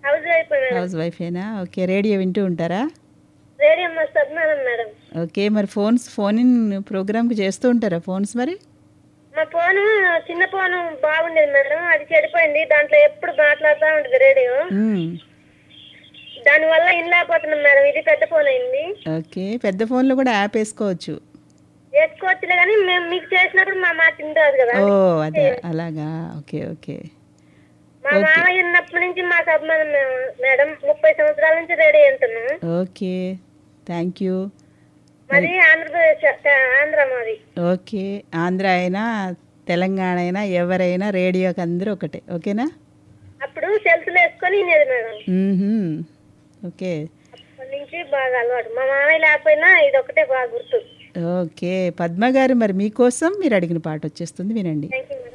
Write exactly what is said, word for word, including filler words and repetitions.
House wife madam. House వైఫేనా? Okay. Radio వింటూ ఉంటారా? Radio మస్తు అభిమానం మేడం. ఓకే. మరి ఫోన్స్ ఫోన్ ఇన్ ప్రోగ్రామ్‌కి చేస్తూ ఉంటారా ఫోన్స్ మరి? మా ఫోను చిన్న ఫోను బాగుండేది మేడం. అది చెడిపోయింది. దాంట్లో ఎప్పుడు మాట్లాడుతా ఉంటది రేడియో. హ్మ్. దానివల్ల ఇనలేకపోతున్నాం మేడం. ఇది పెద్ద ఫోన్ అయింది. ఓకే. పెద్ద ఫోన్‌లో కూడా యాప్ ఏసుకోవచ్చు. వేసుకోవచ్చులే కానీ మేము మీకు చేసినప్పుడు మా మాట వినరాదు కదా. ఓహ్! అదా అందుకే అలాగా. ఓకే. ఓకే. మా ఓకే. మామయ్య ఉన్నప్పటి నుంచి మాకు అభిమానం మే- మేడం. ముప్పై సంవత్సరాల నుంచి రేడియో వింటున్నాం. ఓకే. Thank you. మరి మాది ఆంధ్రప్రదేశ్ ఆంధ్ర మాది. ఓకే. ఆంధ్ర అయినా, తెలంగాణ అయినా ఎవరైనా రేడియోకి అందరూ ఒకటే. ఓకేనా? అప్పుడు సెల్సులు వేసుకొని వినేది మేడం. హుహు. ఓకే. అప్పటి నుంచి బాగా అలవాటు. మా మామయ్య లేకపోయినా ఇది ఒకటే బాగా గుర్తు. ఓకే. పద్మ గారు మరి మీకోసం మీరు అడిగిన పాట వచ్చేస్తుంది వినండి. Thank you madam.